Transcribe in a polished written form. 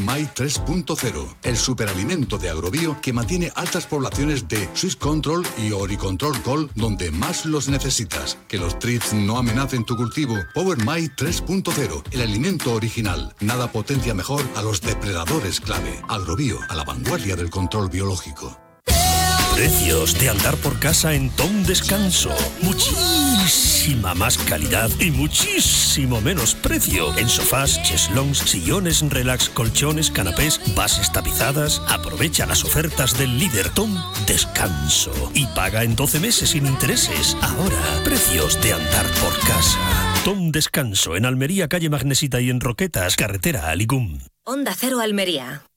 My 3.0, el superalimento de Agrobio que mantiene altas poblaciones de Swiss Control y Oricontrol Col donde más los necesitas. Que los thrips no amenacen tu cultivo. Power My 3.0, el alimento original. Nada potencia mejor a los depredadores clave. Agrobio, a la vanguardia del control biológico. Precios de andar por casa en Tom Descanso. Muchísima más calidad y muchísimo menos precio. En sofás, cheslons, sillones, relax, colchones, canapés, bases tapizadas. Aprovecha las ofertas del líder Tom Descanso y paga en 12 meses sin intereses. Ahora, precios de andar por casa. Tom Descanso en Almería, calle Magnesita y en Roquetas, carretera a Alicum. Onda Cero Almería.